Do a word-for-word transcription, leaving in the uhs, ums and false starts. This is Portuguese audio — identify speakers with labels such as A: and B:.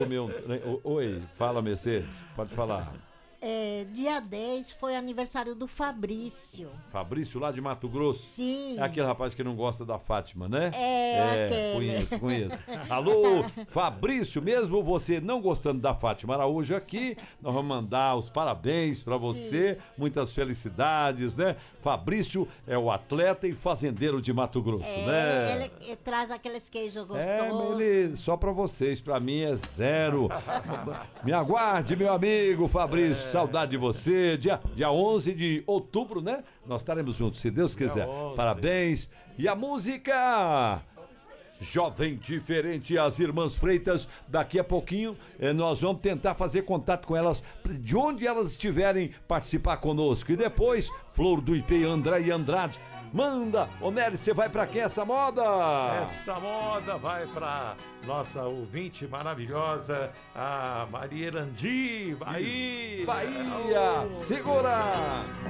A: Meu, oi, fala Mercedes, pode falar.
B: É, dia dez foi aniversário do Fabrício.
A: Fabrício lá de Mato Grosso?
B: Sim.
A: É aquele rapaz que não gosta da Fátima, né?
B: É,
A: é
B: aquele.
A: Conheço, conheço. Alô, Fabrício, mesmo você não gostando da Fátima Araújo aqui, nós vamos mandar os parabéns pra você, sim, muitas felicidades, né? Fabrício é o atleta e fazendeiro de Mato Grosso,
B: é,
A: né?
B: Ele, ele traz aqueles queijos gostosos.
A: É, ele, só pra vocês, pra mim é zero. Me aguarde, meu amigo Fabrício. É. Saudade de você, dia, dia onze de outubro, né? Nós estaremos juntos, se Deus quiser. Parabéns. E a música Jovem Diferente, as Irmãs Freitas. Daqui a pouquinho eh, nós vamos tentar fazer contato com elas, de onde elas estiverem, participar conosco. E depois, Flor do Ipê, André e Andrade. Manda, ô Nery, você vai pra quem essa moda?
C: Essa moda vai pra nossa ouvinte maravilhosa, a Maria Erandi, Bahia.
A: Bahia, segura!